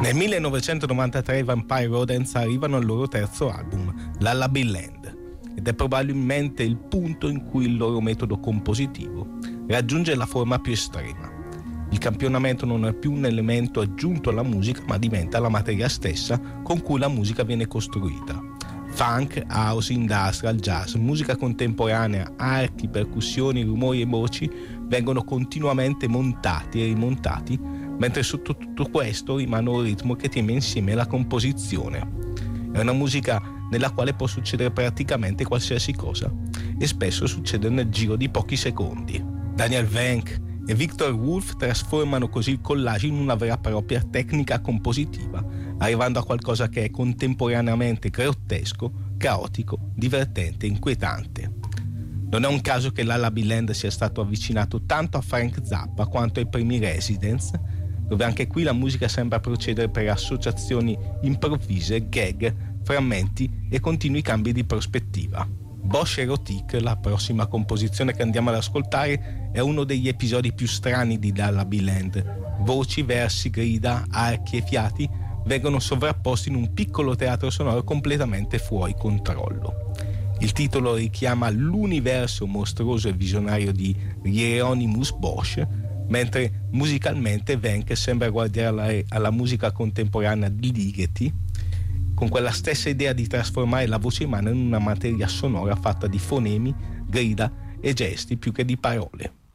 Nel 1993 i Vampire Rodents arrivano al loro terzo album, Lullaby Land, ed è probabilmente il punto in cui il loro metodo compositivo raggiunge la forma più estrema. Il campionamento non è più un elemento aggiunto alla musica, ma diventa la materia stessa con cui la musica viene costruita. Funk, house, industrial, jazz, musica contemporanea, archi, percussioni, rumori e voci vengono continuamente montati e rimontati, mentre sotto tutto questo rimane un ritmo che tiene insieme la composizione. È una musica nella quale può succedere praticamente qualsiasi cosa, e spesso succede nel giro di pochi secondi. Daniel Wenck e Victor Woolf trasformano così il collage in una vera e propria tecnica compositiva, arrivando a qualcosa che è contemporaneamente grottesco, caotico, divertente e inquietante. Non è un caso che Lullaby Land sia stato avvicinato tanto a Frank Zappa quanto ai primi Residents, dove anche qui la musica sembra procedere per associazioni improvvise, gag, frammenti e continui cambi di prospettiva. Bosch Erotique, la prossima composizione che andiamo ad ascoltare, è uno degli episodi più strani di Lullaby Land. Voci, versi, grida, archi e fiati vengono sovrapposti in un piccolo teatro sonoro completamente fuori controllo. Il titolo richiama l'universo mostruoso e visionario di Hieronymus Bosch, mentre musicalmente Wenck sembra guardare alla musica contemporanea di Ligeti, con quella stessa idea di trasformare la voce umana in una materia sonora fatta di fonemi, grida e gesti più che di parole.